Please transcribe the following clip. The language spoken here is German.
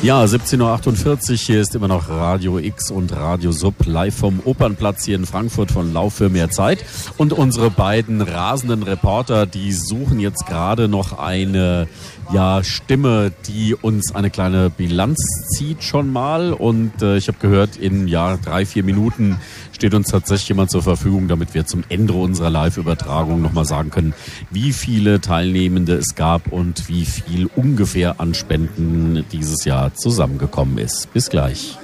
Ja, 17.48 Uhr, hier ist immer noch Radio X und Radio Sub live vom Opernplatz hier in Frankfurt von Lauf für mehr Zeit. Und unsere beiden rasenden Reporter, die suchen jetzt gerade noch eine Stimme, die uns eine kleine Bilanz zieht schon mal. Und ich habe gehört, in 3-4 Minuten steht uns tatsächlich jemand zur Verfügung, damit wir zum Ende unserer Live-Übertragung nochmal sagen können, wie viele Teilnehmende es gab und wie viel ungefähr an Spenden dieses Jahr zusammengekommen ist. Bis gleich.